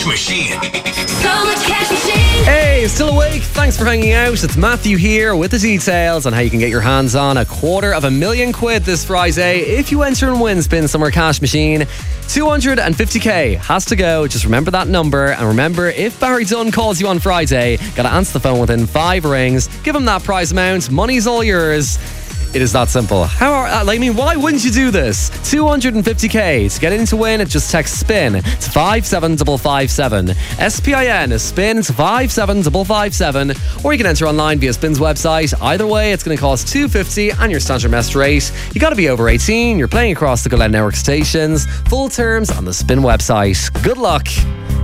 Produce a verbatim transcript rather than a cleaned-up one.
Cash Machine. Solid Cash Machine. Hey, still awake? Thanks for hanging out. It's Matthew here with the details on how you can get your hands on a quarter of a million quid this Friday if you enter and win Spin Summer Cash Machine. two hundred fifty k has to go. Just remember that number, and remember, if Barry Dunn calls you on Friday, gotta answer the phone within five rings. Give him that prize amount. Money's all yours. It is that simple. How are, I mean, why wouldn't you do this? two hundred fifty k. To get in to win, just text SPIN to five seven five five seven. S P I N, SPIN to five seven five five seven. Or you can enter online via Spin's website. Either way, it's going to cost two hundred fifty and your standard messed rate. You got to be over eighteen. You're playing across the Glen Network stations. Full terms on the Spin website. Good luck.